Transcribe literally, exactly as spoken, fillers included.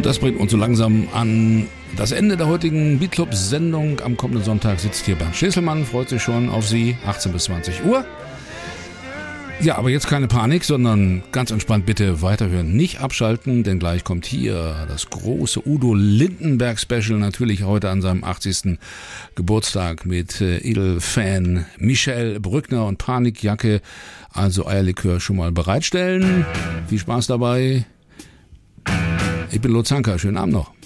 das bringt uns so langsam an das Ende der heutigen Beatclub-Sendung. Am kommenden Sonntag sitzt hier Bernd Schäselmann, freut sich schon auf Sie, achtzehn bis zwanzig Uhr. Ja, aber jetzt keine Panik, sondern ganz entspannt bitte weiterhören, nicht abschalten, denn gleich kommt hier das große Udo Lindenberg Special, natürlich heute an seinem achtzigsten Geburtstag mit äh, Edelfan Michel Brückner und Panikjacke, also Eierlikör schon mal bereitstellen. Viel Spaß dabei. Ich bin Lutz Zanker, schönen Abend noch.